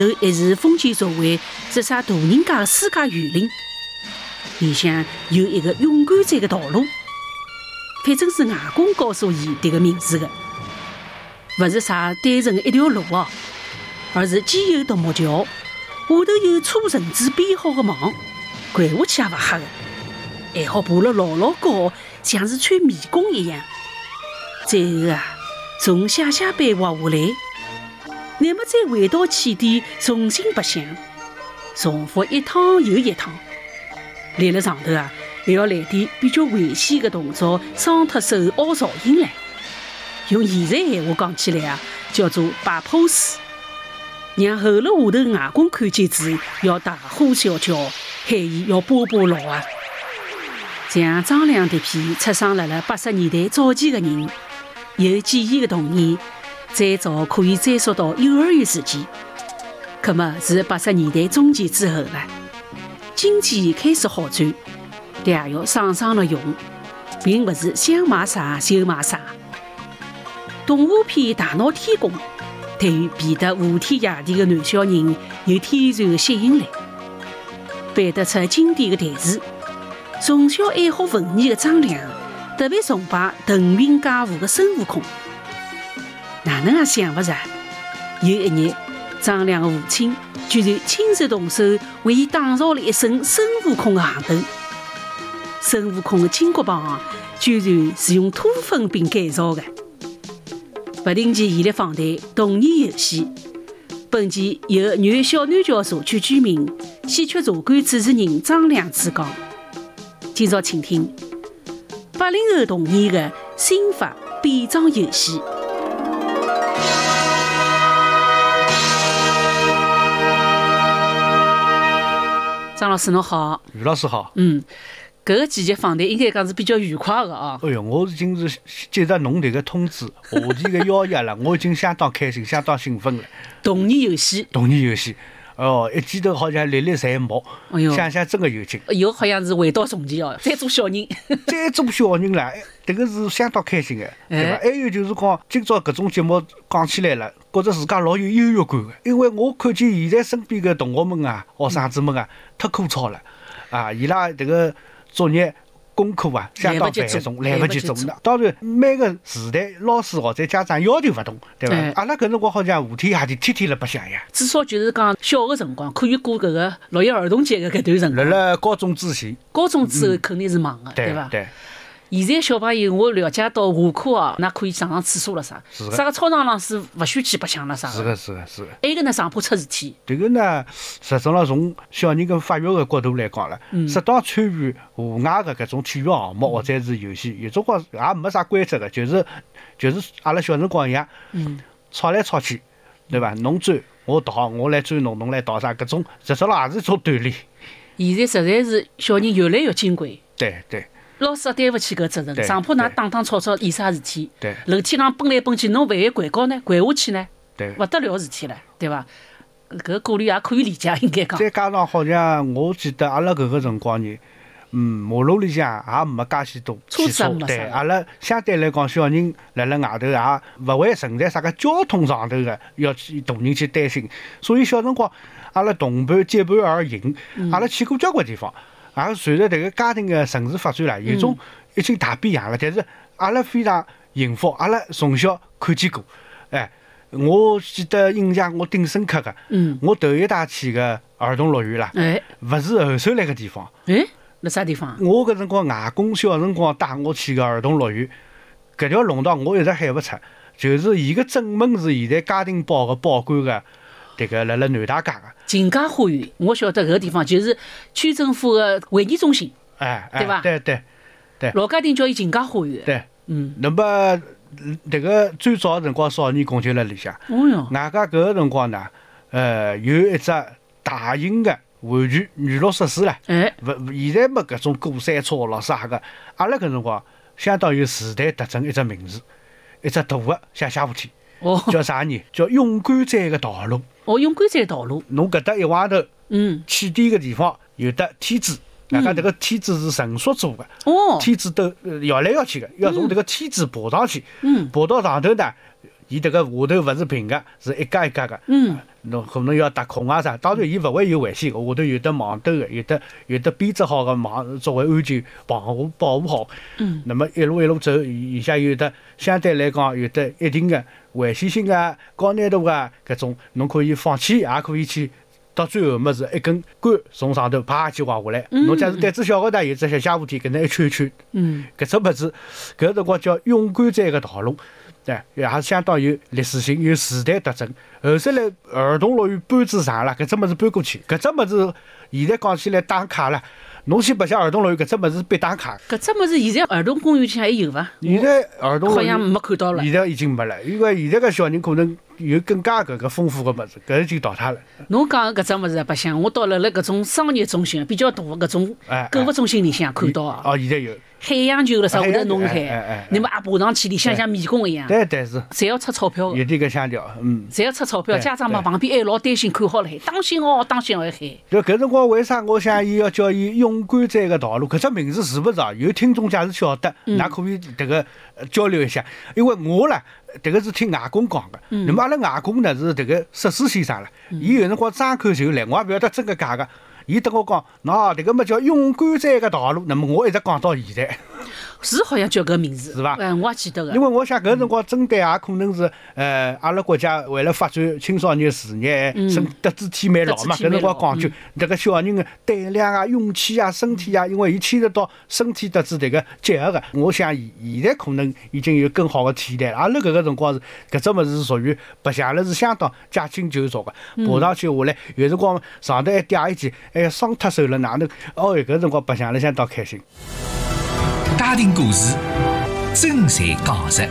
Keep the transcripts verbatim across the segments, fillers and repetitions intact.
头还是封建社会这啥大人家的私家园林，里向有一个勇敢者的道路。反正是外公告诉伊迭个名字的，勿是啥单纯的一条路哦，而是既有独木桥，下头有粗绳子编好的网，掼下去也勿吓的，还好爬了老老高，像是穿迷宫一样。最后啊，从下下班滑下来，乃末再回到起点重新白相，重复一趟又一趟。立了上头啊，还要来点比较危险的动作，伤脱手凹造型来。用现在闲话讲起来啊，叫做摆 pose， 让后了下头外公看见子要大呼小叫，喊伊要扒扒牢啊。像张良迭片出生辣辣八十年代早期的人，有记忆的童年，最早可以追溯到幼儿园时期。可么是八十年代中期之后了，经济开始好转，大学上上了用，并不是想买啥就买啥。动画片《大闹天宫》对于变得无天夜地的男小人有天然的吸引力，配得出经典的台词。从小爱好文艺的张良特别崇拜腾云驾雾的孙悟空。哪能也想不着，有一日张良的父亲居然亲自动手为伊打造了一身孙悟空的行头。孙悟空的金箍棒居然是用土粉饼改造的。不定期现力访谈童年游戏，本期由原小南桥社区居民、戏曲茶馆主持人张良主讲。今朝请听八零后童年的新法变装游戏。张老师侬好。 于老师好。 嗯，搿个季节访谈应该讲是比较愉快的啊。 哎哟，我已经是接着侬迭个通知、话题的邀约了，我已经相当开心、相当兴奋了。 童年游戏， 童年游戏，哦，一记头好像历历在目。 哎呦， 想想真的有劲。 以后好像是回到从前哦，再做小人。 再做小人了，迭个是相当开心的，对吧？还有就是讲，今朝搿种节目讲起来了，觉着自家老有优越感的，因为我看见现在身边的同学们啊、学生子们啊，太枯燥了啊，伊拉迭个作业功课啊相当繁重，来不及做。当然，每个时代老师或者家长要求勿同，对伐？阿拉搿辰光好像无天夜地，天天辣白相呀。 至少就是讲小个辰光可以过搿个六一儿童节的搿段辰光。 辣辣高中之前， 高中之后肯定是忙的，对伐？ 对。 现在小朋友，我了解到下课哦，那可以上上厕所了啥？啥个操场上是勿许去白相了啥？ 是个是个是个。 还有个呢，上铺出事体。 这个呢，实际上从小人跟发育的角度来讲了， 嗯、 适当参与户外的搿种体育项目或者是游戏，有种光也没啥规则的，就是就是阿拉小辰光一样， 嗯， 吵来吵去，对伐？侬追我逃，我来追侬，侬来逃啥？搿种实际上也是一种锻炼。 现在实在是小人越来越金贵。 对对。 老师也担勿起搿责任，上铺㑚打打吵吵有啥事体？ 对， 楼梯上奔来奔去，侬万一掼高呢，掼下去呢， 对， 勿得了事体了，对伐？搿顾虑也可以理解，应该讲。 再加上好像我记得阿拉搿个辰光呢，嗯，马路里向也没介许多汽车，对，阿拉相对来讲，小人辣辣外头也勿会存在啥个交通上头个要去大人去担心，所以小辰光阿拉同伴结伴而行，阿拉去过交关地方。也随着迭个家庭的城市发展啦，有种已经大变样了。但是阿拉非常幸福，阿拉从小看见过。哎，我记得印象我顶深刻的， 嗯， 我头一趟去个儿童乐园啦， 哎， 勿是后首来个地方。 哎，辣啥地方？ 我搿辰光外公小辰光带我去个儿童乐园，搿条弄堂我一直喊勿出，就是伊个正门是现在家庭报个报馆个。这个辣辣南大街个秦家花园，我晓得搿个地方就是区政府的会议中心， 哎， 对伐？ 对对对， 老家丁叫伊秦家花园。 对， 嗯， 那么迭个最早个辰光少年宫就辣里向。 哦哟， 外加搿个辰光呢，呃，有一只大型的玩具娱乐设施唻。 哎， 勿现在没搿种过山车咾啥个，阿拉搿辰光相当有时代特征一只名字，一只大个像下扶梯。 哦， 叫啥呢？叫勇敢者的道路。 哦，勇敢者道路。 侬搿搭一歪头， 嗯， 起点个地方有得梯子，外加迭个梯子是绳索做的。 哦， 梯子都摇来摇去的，要从迭个梯子爬上去。 嗯， 爬到上头呢， 伊迭个下头勿是平个，是一格一格个。 嗯。 侬可能要踏空啊啥，当然伊勿会有危险，下头有得网兜个，有得有得编织好个网作为安全保护保护好。 嗯。 那么一路一路走，以下有得相对来讲有得一定个危险性个、高难度个搿种，侬可以放弃，也可以去。到最后么是一根杆从上头啪去滑下来，侬假如胆子小个呢，有只小下扶梯搿能一圈一圈， 嗯， 搿只物事搿辰光叫勇敢者个道路，对，也是相当有历史性、有时代特征。后首来儿童乐园搬子上了，搿只物事搬过去，搿只物事现在讲起来打卡了。侬去白相儿童乐园搿只物事必打卡。搿只物事现在儿童公园里还有伐？ 现在儿童好像没看到了。 现在已经没了，因为现在个小人可能有更加搿个丰富个物事，搿已经淘汰了。 侬讲搿只物事白相，我到了辣搿种商业中心比较大搿种购物中心里向看到啊。 哦，现在有。 海洋球了啥会头弄海，你们也爬上去里向像迷宫一样。 对对是。 侪要出钞票个。 有点搿腔调，嗯。 侪要出钞票，家长嘛旁边还老担心，看好了海，当心哦，当心哦海。 就搿辰光为啥我想伊要叫伊勇敢者个道路？搿只名字是勿是啊？有听众假如晓得，㑚可以迭个交流一下。因为我啦，迭个是听外公讲个。那么阿拉外公呢是迭个石狮先生了，伊有辰光张口就来，我也勿晓得真个假个。伊跟我讲，喏，迭个么叫勇敢者个道路。那么我一直讲到现在。 是好像叫搿名字， 是伐？ 嗯，我也记得个。 因为我想搿辰光针对也可能是，呃，阿拉国家为了发展青少年事业，身德智体美劳嘛，搿辰光讲究迭个小人个胆量啊、勇气啊、身体啊，因为伊牵涉到身体德智迭个结合个。我想现在可能已经有更好个替代了。阿拉搿个辰光是搿只物事是属于白相了是相当驾轻就熟个，爬上去下来，有辰光上头还嗲一记，哎，伤脱手了哪能？哦，搿辰光白相了相当开心。 家庭故事，真侪讲实。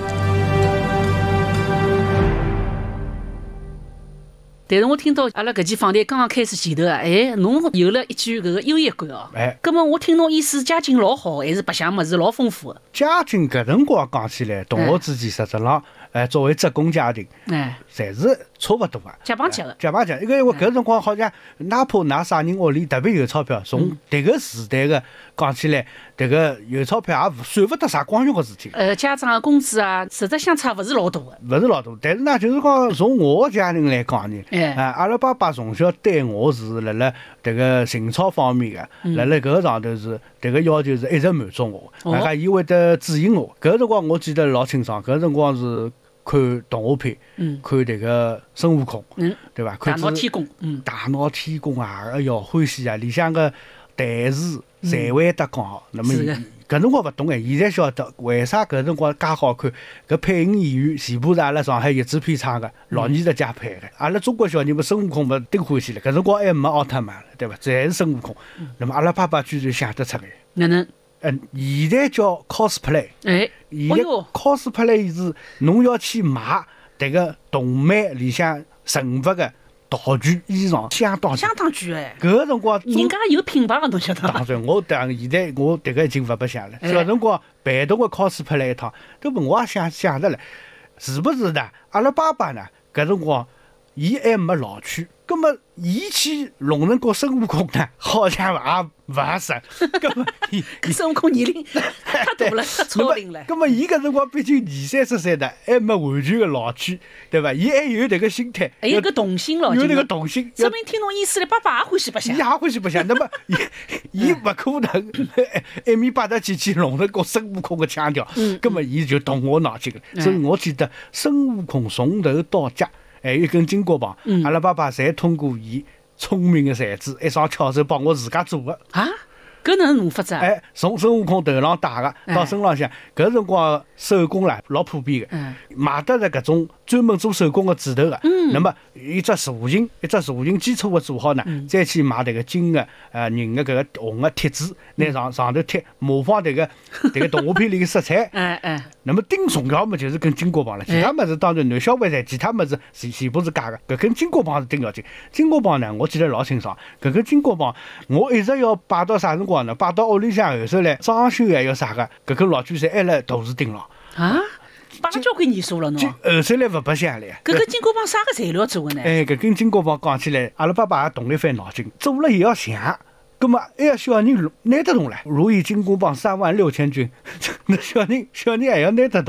但是我听到阿拉搿期访谈刚刚开始前头啊，哎，侬有了一句搿个优越感哦。 哎， 葛末我听侬意思，家境老好，还是白相物事老丰富的。 家境搿辰光讲起来，同学之间实质上，哎，作为职工家庭， 哎， 侪是差勿多个。 结帮结个。 结帮结，因为因为搿辰光好像，哪怕㑚啥人屋里特别有钞票，从迭个时代个讲起来，迭个有钞票也算勿得啥光荣个事体。 呃，家长个工资啊，实质相差勿是老大个。 勿是老大，但是呢，就是讲从我家庭来讲呢， 哎， 啊，阿拉爸爸从小对我是辣辣迭个情操方面个，辣辣搿个上头是迭个要求是一直满足我，啊，伊会得指引我。搿辰光我记得老清爽，搿辰光是看动画片，嗯，看迭个孙悟空，嗯，对伐？ 大闹天宫，嗯， 大闹天宫啊，哎哟欢喜啊！里向个台词侪会得讲好。那么搿辰光勿懂哎，现在晓得为啥搿辰光介好看。搿配音演员全部是阿拉上海译制片厂个老艺术家配个。阿拉中国小人么孙悟空么顶欢喜了。搿辰光还没奥特曼了，对伐？侪是孙悟空。那么阿拉爸爸居然想得出来。 哪能？ 嗯，现在叫 cosplay。 哎， 现在 cosplay 是侬要去买迭个动漫里向人物个道具、衣裳，相当相当贵哎。 搿个辰光， 人家有品牌个，侬晓得伐？ 当然，我当现在我迭个已经勿白相了。小辰光陪同个 cosplay 一趟，搿么我也想想着了，是不是的？阿拉爸爸呢？搿辰光伊还没老去，葛么伊去弄成个孙悟空呢，好像也勿合适。葛么伊孙悟空年龄太大了，太超龄了。 葛么伊搿辰光毕竟二三十岁的，还没完全个老去，对伐？伊还有迭个心态， 还有个童心咯， 有迭个童心。 说明听侬意思了，爸爸也欢喜白相， 伊也欢喜白相。那么伊伊勿可能一米八十几去弄成个孙悟空个腔调，葛么伊就动我脑筋了。所以我记得孙悟空从头到脚。还有一根金箍棒，嗯、阿拉爸爸侪通过伊聪明的才智，一双巧手帮我自家做的啊。搿能弄法子啊？ 哎，从孙悟空头上戴个到身浪向，搿辰光手工啦老普遍个，买得着搿种专门做手工个指头个。嗯，那么一只雏形，一只雏形基础个做好呢，再去买迭个金个呃人个搿个红个贴纸，拿上上头贴，模仿迭个迭个动画片里个色彩。 哎哎。 那么顶重要么就是根金箍棒了，其他么子当然男小孩噻，其他么子全全部是假个。搿根金箍棒是顶要紧。金箍棒呢，我记得老清爽。搿根金箍棒我一直要摆到啥辰光呢？摆到屋里向后首来装修还要啥个？搿根老卷侪还辣大树顶上。 啊？摆了交关年数了侬。 后首来勿白相了。 搿根金箍棒啥个材料做个呢？ 哎，搿根金箍棒讲起来，阿拉爸爸也动了一番脑筋，做了也要像。葛么还要小人拿得动唻，如意金箍棒三万六千斤，那小人小人还要拿得动，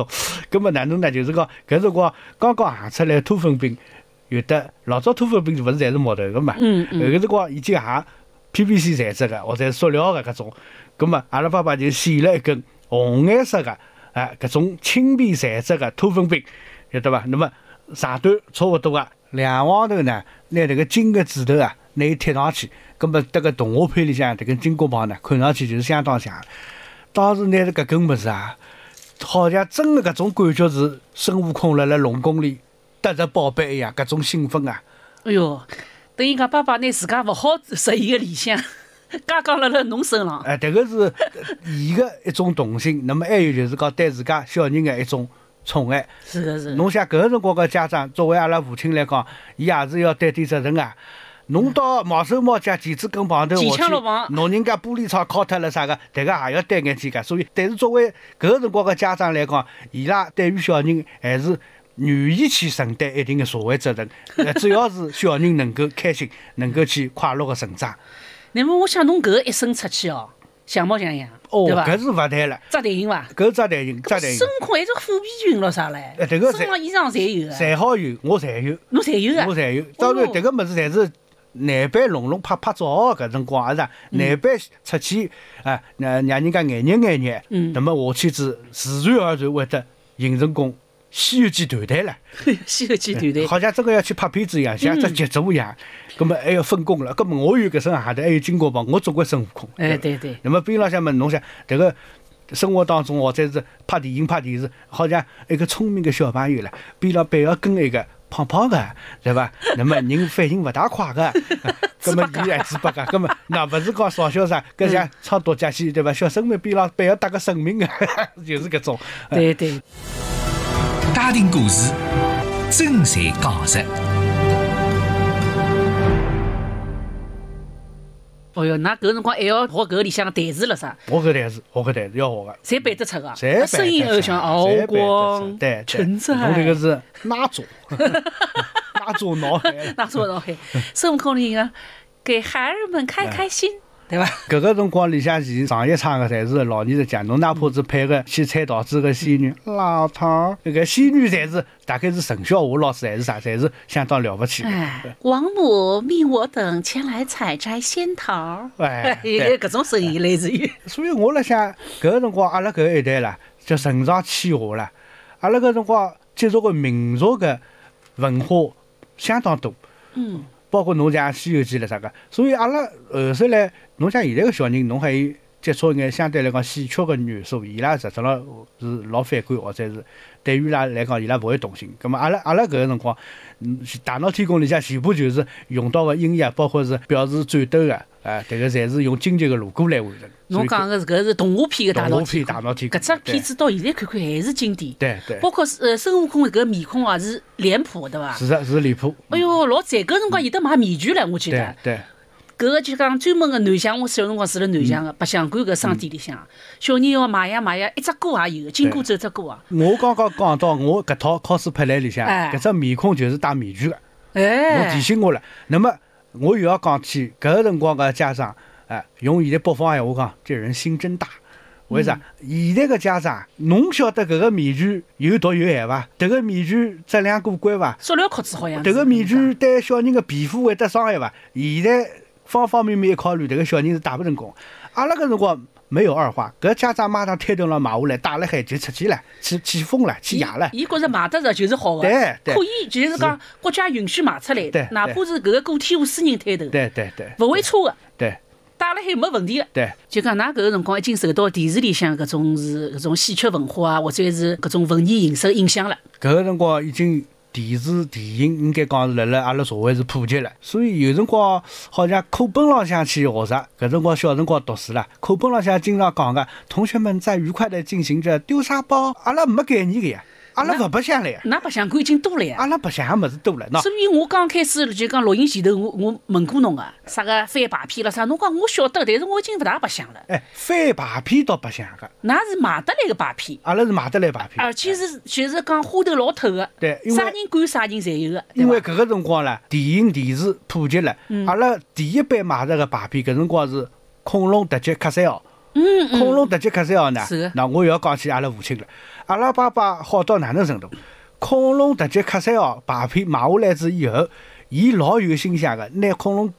咁么哪能呢？就是讲搿辰光刚刚行出来拖粉饼，有的老早拖粉饼勿是侪是木头个嘛， 嗯嗯， 搿辰光已经也 P V C 材质个或者是塑料个搿种，咁么阿拉爸爸就选了一根红颜色个啊搿种轻便材质个拖粉饼，晓得伐？那么长短差勿多个，两黄头呢，拿迭个金个指头啊，拿伊贴上去，咁么迭个动画片里向迭根金箍棒呢，看上去就是相当像。当时拿着搿根物事啊，好像真个搿种感觉是孙悟空辣辣龙宫里得着宝贝一样，搿种兴奋啊！ 哎哟，等于讲爸爸拿自家勿好实现个理想，刚刚辣辣侬身上。 哎，迭个是伊个一种童心，那么还有就是讲对自家小人个一种宠爱。 是个是。 侬想搿个辰光个家长，作为阿拉父亲来讲，伊也是要担点责任啊。侬到毛手毛脚钳子根旁头下去，弄人家玻璃窗敲脱了啥个，迭个也要担眼睛个。所以，但是作为搿个辰光个家长来讲，伊拉对于小人还是愿意去承担一定的社会责任。呃，只要是小人能够开心，能够去快乐个成长。 那么，我想侬搿个一生出去哦，像模像样， 哦， 对伐？ 搿是勿谈了。 扎队形伐？ 搿扎队形，扎队形。 孙悟空还是虎皮裙咯啥唻？ 呃，迭个身上衣裳侪有个。 侪好有，我侪有。 侬侪有啊？ 我侪有。当然，迭个物事侪是。难办弄弄拍拍照搿辰光也是难办出去啊，让让人家眼热眼热。 嗯， 那么我妻子自然而然会得形成功《西游记》团队了。 《西游记》团队好像真个要去拍片子一样，像只剧组一样。咁么还要分工了。咁么我有搿身鞋头，还有金箍棒，我总归孙悟空。 哎，对对。 那么边浪向么，侬想迭个生活当中或者是拍电影、拍电视，好像一个聪明的小朋友了，边浪背要跟一个。胖胖的，对伐？那么人反应勿大快个，葛么伊还嘴巴个，葛么那勿是讲少小啥，搿像唱独角戏，对伐？小生命边浪背要搭个生命个，就是搿种。 对对。 家庭故事，真侪讲实。 哦哟，那搿辰光还要学搿个里向个台词了啥？ 学搿台词，学搿台词要学个。 侪背得出个。 侪背得出。 声音又像敖光、 对陈在。 侬迭个是哪种？哪种脑海？ 哪种脑海？孙悟空里个给孩儿们开开心。对伐？ 搿个辰光里向前上一唱个侪是老年人讲，侬哪怕是配个去采桃子个仙女，老头，搿个仙女侪是大概是陈小华老师还是啥，侪是相当了不起。 哎，王母命我等前来采摘仙桃。哎，搿种声音类似于。 所以我辣想，搿个辰光阿拉搿一代啦，叫承上启下啦，阿拉搿辰光接触个民族个文化相当多。 嗯。 包括侬讲《西游记》了啥个，所以阿拉后首来，侬像现在个小人，侬还有接触一眼相对来讲戏曲个元素，伊拉实质上是老反感，或者是对于伊拉来讲，伊拉勿会动心。咁么阿拉阿拉搿个辰光，嗯，大闹天宫里向全部就是用到个音乐，包括是表示战斗个，啊，迭个侪是用京剧个锣鼓来完成。 侬讲个是搿是动画片个大闹天宫，搿只片子到现在看看还是经典。 对对。 包括呃孙悟空搿个面孔啊是脸谱对伐？ 是的，是脸谱。 哎哟，老赞！搿辰光有得卖面具唻，我记得。 对。 搿个就讲专门个南翔，我小辰光住辣南翔个白相馆搿商店里向，小人要买呀买呀，一只歌也有，金箍咒只歌啊。 我刚刚讲到我搿套 cosplay 里向，搿只面孔就是戴面具个。 哎。 侬提醒我了。那么我又要讲起搿个辰光个家长。哎，用现在北方闲话讲，这人心真大。为啥？现在个家长，侬晓得搿个面具有毒有害伐？迭个面具质量过关伐？ 塑料壳子好像。 迭个面具对小人个皮肤会得伤害伐？现在方方面面一考虑，迭个小人是打不成功。阿拉搿辰光没有二话，搿家长马上推动了买下来，带了海就出去了，去去疯了，去野了。 伊觉着卖得着就是好个， 对对， 可以就是讲国家允许卖出来， 对， 哪怕是搿个个体户私人推头， 对对对， 勿会错个， 对。 打了海没问题个， 对， 就讲㑚搿个辰光已经受到电视里向搿种是搿种戏曲文化啊，或者是搿种文艺形式影响了。 搿个辰光已经电视电影应该讲是辣辣阿拉社会是普及了，所以有辰光好像课本浪向去学习，搿辰光小辰光读书啦，课本浪向经常讲个，同学们在愉快地进行着丢沙包，阿拉没概念个呀。阿拉勿白相了呀， 㑚白相馆已经多了呀。 阿拉白相个物事多了，喏。 所以我刚开始就讲录音前头，我我问过侬个，啥个翻牌片了啥，侬讲我晓得，但是我已经勿大白相了。 哎，翻牌片倒白相个。 㑚是买得来个牌片。 阿拉是买得来牌片。 而且是就是讲花头老透个。 对， 啥人管啥人侪有个。 因为搿个辰光啦，电影电视普及了， 嗯、 阿拉第一版买着个牌片，搿辰光是恐龙特辑卡塞奥。 嗯嗯。 恐龙特辑卡塞奥呢？ 是。 那我又要讲起阿拉父亲了。 阿拉爸爸好到哪能程度？恐龙特级卡塞奥排片买下来之以后，伊老有心想个，拿恐龙